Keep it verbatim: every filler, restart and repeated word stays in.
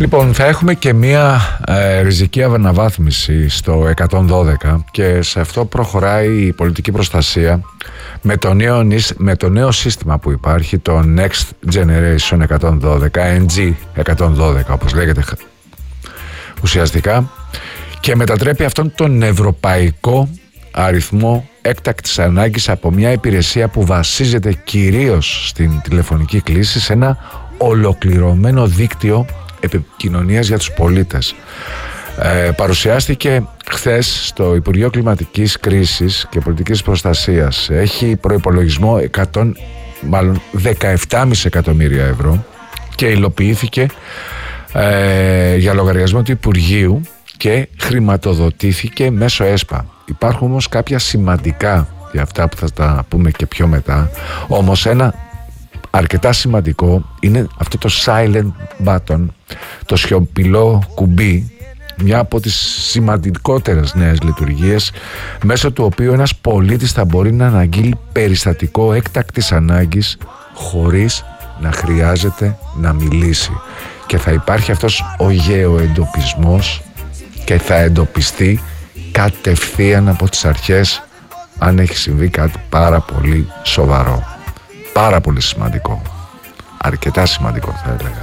Λοιπόν, θα έχουμε και μία ε, ριζική αναβάθμιση στο εκατόν δώδεκα και σε αυτό προχωράει η πολιτική προστασία με το νέο, με το νέο σύστημα που υπάρχει, το Next Generation εκατόν δώδεκα, εν τζι εκατόν δώδεκα όπως λέγεται ουσιαστικά, και μετατρέπει αυτόν τον ευρωπαϊκό αριθμό έκτακτης ανάγκης από μια υπηρεσία που βασίζεται κυρίως στην τηλεφωνική κλήση σε ένα ολοκληρωμένο δίκτυο επικοινωνίας για τους πολίτες. Ε, παρουσιάστηκε χθες στο Υπουργείο Κλιματικής Κρίσης και Πολιτικής Προστασίας. Έχει προϋπολογισμό εκατό, μάλλον δεκαεπτά κόμμα πέντε εκατομμύρια ευρώ και υλοποιήθηκε ε, για λογαριασμό του Υπουργείου και χρηματοδοτήθηκε μέσω ΕΣΠΑ. Υπάρχουν όμως κάποια σημαντικά για αυτά που θα τα πούμε και πιο μετά. Όμως ένα αρκετά σημαντικό είναι αυτό το silent button, το σιωπηλό κουμπί, μια από τις σημαντικότερες νέες λειτουργίες, μέσω του οποίου ένας πολίτης θα μπορεί να αναγγείλει περιστατικό έκτακτης ανάγκης χωρίς να χρειάζεται να μιλήσει, και θα υπάρχει αυτός ο γεωεντοπισμός και θα εντοπιστεί κατευθείαν από τις αρχές αν έχει συμβεί κάτι πάρα πολύ σοβαρό, πάρα πολύ σημαντικό, αρκετά σημαντικό θα έλεγα.